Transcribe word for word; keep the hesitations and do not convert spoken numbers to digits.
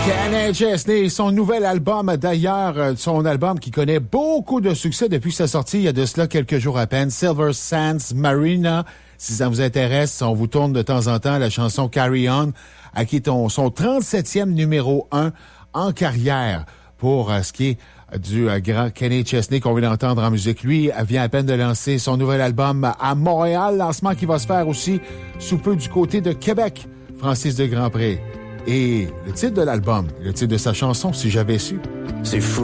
Kenny Chesney, son nouvel album, d'ailleurs, son album qui connaît beaucoup de succès depuis sa sortie il y a de cela quelques jours à peine, Silver Sands Marina. Si ça vous intéresse, on vous tourne de temps en temps la chanson Carry On, à qui est ton, son trente-septième numéro un en carrière pour euh, ce qui est du euh, grand Kenny Chesney qu'on vient d'entendre en musique. Lui vient à peine de lancer son nouvel album à Montréal, lancement qui va se faire aussi sous peu du côté de Québec, Francis de Grandpré. Et le titre de l'album, le titre de sa chanson, Si j'avais su. C'est fou